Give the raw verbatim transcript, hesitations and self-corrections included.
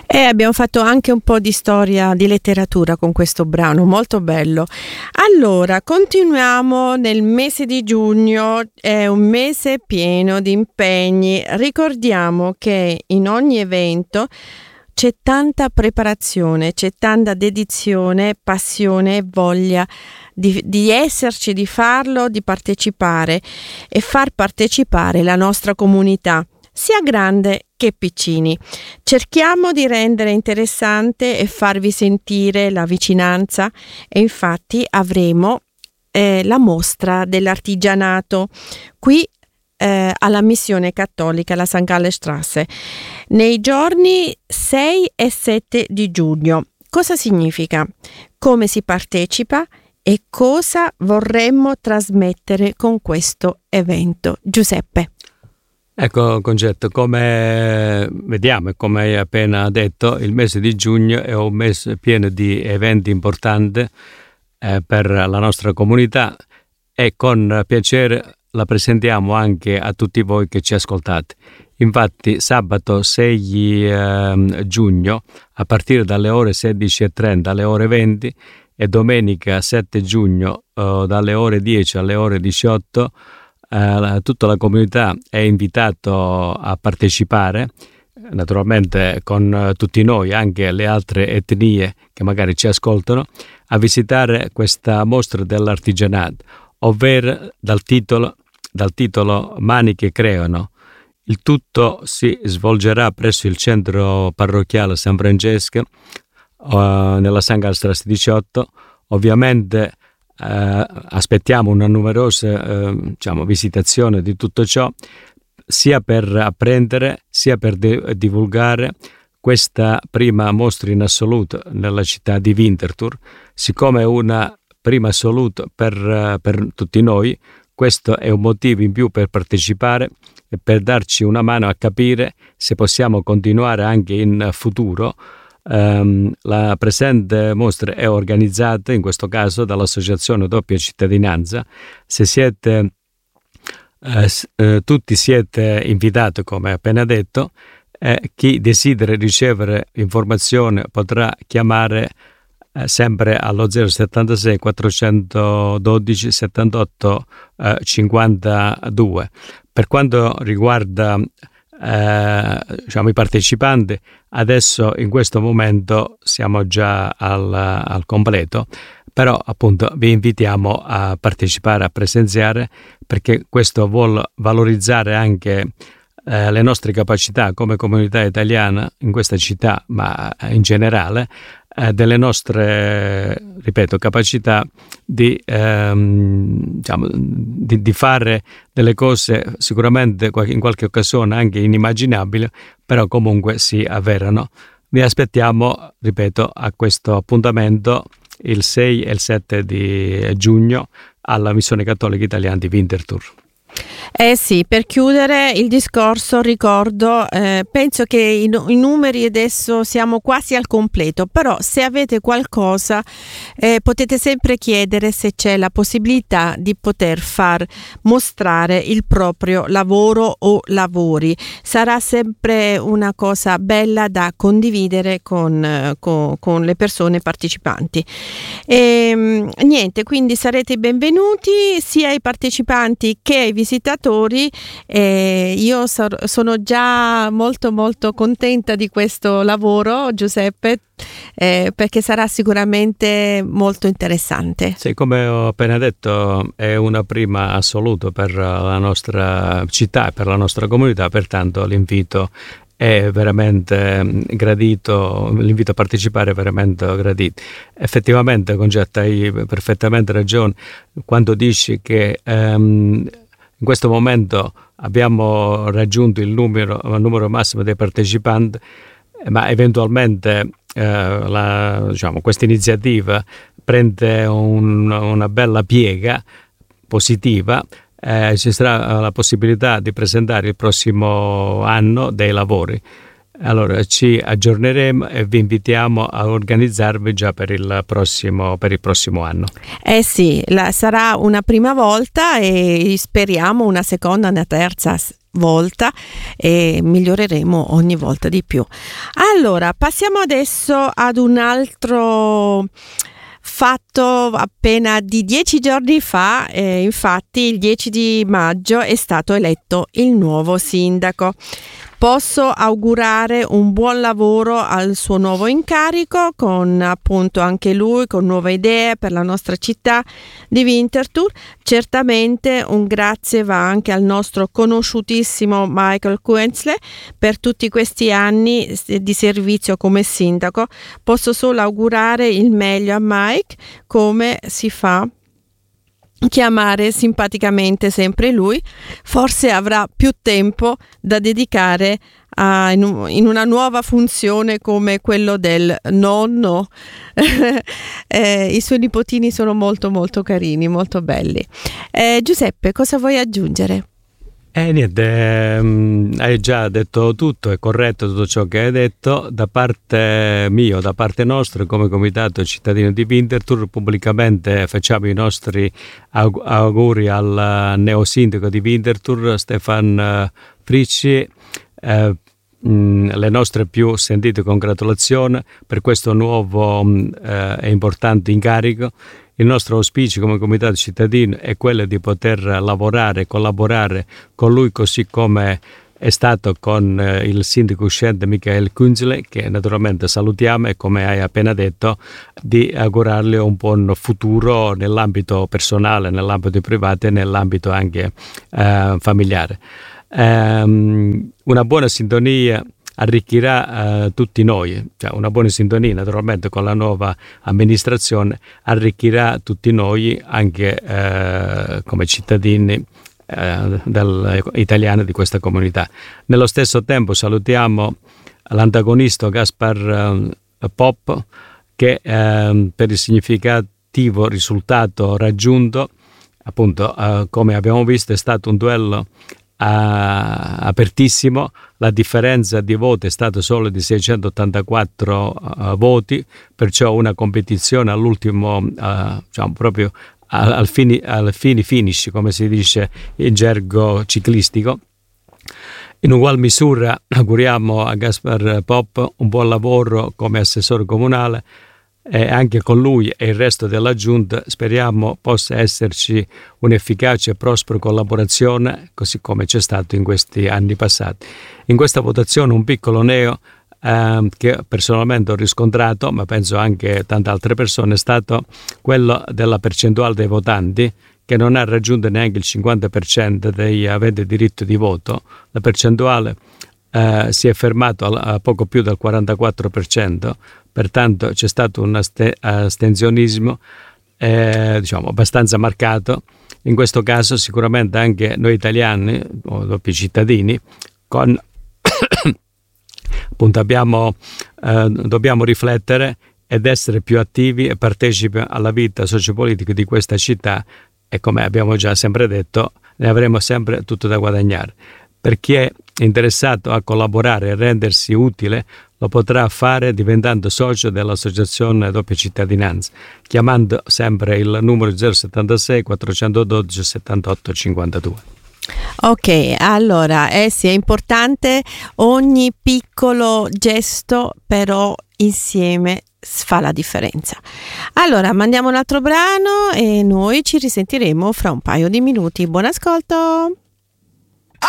E abbiamo fatto anche un po' di storia di letteratura con questo brano, molto bello. Allora, continuiamo nel mese di giugno, è un mese pieno di impegni. Ricordiamo che in ogni evento c'è tanta preparazione, c'è tanta dedizione, passione e voglia di, di esserci, di farlo, di partecipare e far partecipare la nostra comunità, sia grande che piccini. Cerchiamo di rendere interessante e farvi sentire la vicinanza e infatti avremo eh, la mostra dell'artigianato qui eh, alla Missione Cattolica, la San Gallenstrasse, nei giorni sei e sette di giugno. Cosa significa? Come si partecipa? E cosa vorremmo trasmettere con questo evento? Giuseppe. Ecco Concetto, come vediamo e come hai appena detto, il mese di giugno è un mese pieno di eventi importanti eh, per la nostra comunità e con piacere la presentiamo anche a tutti voi che ci ascoltate. Infatti sabato sei eh, giugno a partire dalle ore sedici e trenta alle ore venti e domenica sette giugno eh, dalle ore dieci alle ore diciotto Uh, tutta la comunità è invitato a partecipare, naturalmente con uh, tutti noi, anche le altre etnie che magari ci ascoltano, a visitare questa mostra dell'artigianato, ovvero dal titolo, dal titolo Mani che creano. Il tutto si svolgerà presso il centro parrocchiale San Francesco uh, nella San Gallenstrasse diciotto. Ovviamente Uh, aspettiamo una numerosa uh, diciamo, visitazione di tutto ciò, sia per apprendere sia per de- divulgare questa prima mostra in assoluto nella città di Winterthur. Siccome è una prima assoluto per, uh, per tutti noi, questo è un motivo in più per partecipare e per darci una mano a capire se possiamo continuare anche in futuro. Um, la presente mostra è organizzata in questo caso dall'associazione Doppia Cittadinanza. Se siete eh, eh, tutti siete invitati, come appena detto, eh, chi desidera ricevere informazioni potrà chiamare eh, sempre allo zero settantasei quattrocentododici settantotto eh, cinquantadue. Per quanto riguarda Eh, diciamo i partecipanti, adesso in questo momento siamo già al, al completo, però appunto vi invitiamo a partecipare, a presenziare, perché questo vuol valorizzare anche eh, le nostre capacità come comunità italiana in questa città, ma in generale eh, delle nostre, ripeto, capacità di, ehm, diciamo, di, di fare delle cose sicuramente in qualche occasione anche inimmaginabili, però comunque si avverano. Vi aspettiamo, ripeto, a questo appuntamento il sei e il sette di giugno alla Missione Cattolica Italiana di Winterthur. Eh sì, per chiudere il discorso ricordo, eh, penso che i, i numeri adesso siamo quasi al completo, però se avete qualcosa eh, potete sempre chiedere se c'è la possibilità di poter far mostrare il proprio lavoro o lavori. Sarà sempre una cosa bella da condividere con, con, con le persone partecipanti. E, niente, quindi sarete benvenuti sia ai partecipanti che ai visitatori. Eh, io sar- sono già molto molto contenta di questo lavoro, Giuseppe, eh, perché sarà sicuramente molto interessante. Sì, come ho appena detto, è una prima assoluto per la nostra città e per la nostra comunità, pertanto l'invito è veramente gradito, l'invito a partecipare è veramente gradito. Effettivamente, Concetta, hai perfettamente ragione quando dici che um, in questo momento abbiamo raggiunto il numero, il numero massimo dei partecipanti, ma eventualmente eh, la, diciamo, questa iniziativa prende un, una bella piega positiva. Eh, ci sarà la possibilità di presentare il prossimo anno dei lavori. Allora ci aggiorneremo e vi invitiamo a organizzarvi già per il prossimo, per il prossimo anno. Eh sì, la, sarà una prima volta e speriamo una seconda, una terza volta e miglioreremo ogni volta di più. Allora, passiamo adesso ad un altro fatto appena di dieci giorni fa, eh, infatti il dieci di maggio è stato eletto il nuovo sindaco. Posso augurare un buon lavoro al suo nuovo incarico, con appunto anche lui con nuove idee per la nostra città di Winterthur. Certamente un grazie va anche al nostro conosciutissimo Michael Kuenzle per tutti questi anni di servizio come sindaco. Posso solo augurare il meglio a Mike, come si fa chiamare simpaticamente sempre lui. Forse avrà più tempo da dedicare a, in, un, in una nuova funzione come quello del nonno. eh, i suoi nipotini sono molto molto carini, molto belli. eh, Giuseppe, cosa vuoi aggiungere? Eh niente, ehm, hai già detto tutto, è corretto tutto ciò che hai detto. Da parte mia, da parte nostra, come Comitato Cittadino di Winterthur, pubblicamente facciamo i nostri aug- auguri al neosindaco di Winterthur, Stefan Fricci, eh, mh, le nostre più sentite congratulazioni per questo nuovo eh, e importante incarico. Il nostro auspicio come Comitato Cittadino è quello di poter lavorare e collaborare con lui, così come è stato con eh, il sindaco uscente Michael Kuenzle, che naturalmente salutiamo, e come hai appena detto di augurargli un buon futuro nell'ambito personale, nell'ambito privato e nell'ambito anche eh, familiare. Um, una buona sintonia arricchirà uh, tutti noi, cioè una buona sintonia naturalmente con la nuova amministrazione arricchirà tutti noi anche uh, come cittadini uh, del, italiani di questa comunità. Nello stesso tempo salutiamo l'antagonista Gaspar uh, Pop, che uh, per il significativo risultato raggiunto, appunto uh, come abbiamo visto è stato un duello Uh, apertissimo. La differenza di voti è stata solo di seicentottantaquattro uh, voti, perciò una competizione all'ultimo, uh, diciamo proprio al, al, fini, al fini finish, come si dice in gergo ciclistico. In ugual misura auguriamo a Gaspar Pop un buon lavoro come assessore comunale, e anche con lui e il resto della giunta speriamo possa esserci un'efficace e prospera collaborazione, così come c'è stato in questi anni passati. In questa votazione un piccolo neo eh, che personalmente ho riscontrato, ma penso anche tante altre persone, è stato quello della percentuale dei votanti, che non ha raggiunto neanche il cinquanta per cento dei aventi diritto di voto. La percentuale eh, si è fermato a, a poco più del quarantaquattro per cento. Pertanto c'è stato un astensionismo eh, diciamo abbastanza marcato. In questo caso sicuramente anche noi italiani o doppi cittadini con appunto abbiamo, eh, dobbiamo riflettere ed essere più attivi e partecipi alla vita sociopolitica di questa città, e come abbiamo già sempre detto ne avremo sempre tutto da guadagnare. Per chi è interessato a collaborare e rendersi utile lo potrà fare diventando socio dell'associazione Doppia Cittadinanza, chiamando sempre il numero zero settantasei quattrocentododici settantotto cinquantadue. Ok, allora eh sì, è importante ogni piccolo gesto, però insieme fa la differenza. Allora mandiamo un altro brano e noi ci risentiremo fra un paio di minuti. Buon ascolto!